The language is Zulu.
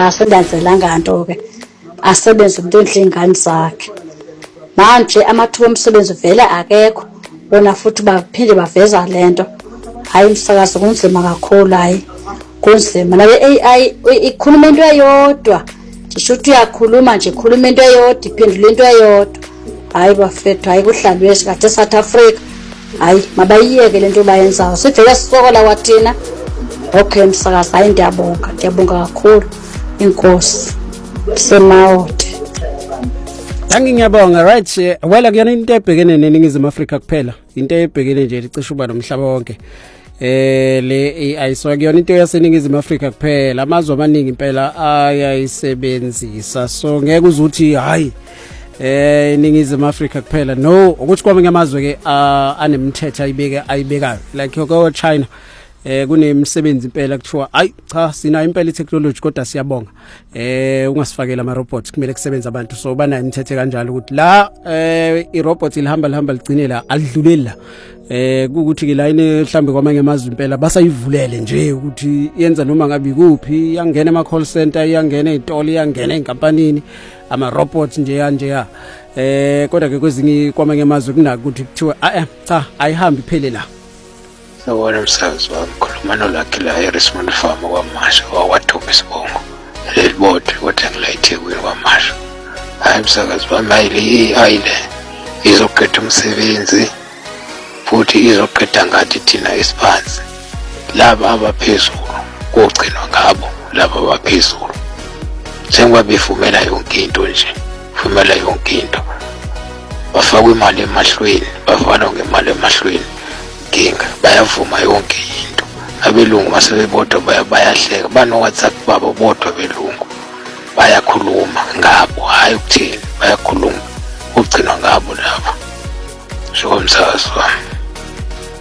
asendanzelanga nto ke asebenze into enhle ingane zakhe. Manje amathuba omsebenzi vele akekho bona futhi baphinde baveza lento. Hayi msakazo kunzima kakhulu hayi. Kunzima labe AI ikhuluma into eyodwa. Ngisho ukuthi uyakhuluma nje ikhuluma into eyodwa iphendula into eyodwa. Hayi bafethu hayi kuhlalwe esikade South Africa. Hayi mabayiyeke lento bayenzayo. Sivele sisokola kwathina. Okay msakazi hayi ndiyabonga kakhulu. Inkosi. Semawode. Ngiyabonga right well akuyona into ebhekene neNingizimu Afrika kuphela into ebhekene nje licisha uba nomhlaba wonke le AI so akuyona into yaseNingizimu Afrika kuphela amazwe amaningi impela ayayisebenzisa so ngeke uzuthi hayi Ningizimu Afrika kuphela no ukuthi kwamanye amazwe ke anemthetho ayibekayo like yoko China kunemsebenzi impela kuthiwa hayi cha sina impela itechnology kodwa siyabonga ungasifakela ama robots kumele kusebenza abantu so bana imithethe kanjalo ukuthi la irobot ilihamba ligcine la alidluleli la ukuthi ke la ine mhlambe kwamanye amazwe impela basayivulele nje ukuthi yenza noma ngabe kuphi iyangena ama call center iyangena ezitolo iyangena enkampanini ama robots nje kanje kodwa ke kwezinye kwamanye amazwe kunako ukuthi kuthiwa cha ayihambi iphele la. Sawona msakazi wami khuluma nolakhe la eRismond Farm kwaMasha wawathomba isibongo lelibode kodwa ngilayithekweni kwaMasha. Hayi msakazi wami ayile AI le izoqeda umsebenzi futhi izoqeda ngathi thina esiphansi laba abaphezulu kugcinwa ngabo laba abaphezulu njengoba befumela yonke into nje fumela yonke into bafaka imali emahlweni bafana ngemali emahlweni kinga bayavuma yonke into abelungu basebebodwa bayahleka bano WhatsApp babo bodwa belungu bayakhuluma ngabo hayi ukuthini bayakhuluma ugcinwa ngabo lapho so umsakazo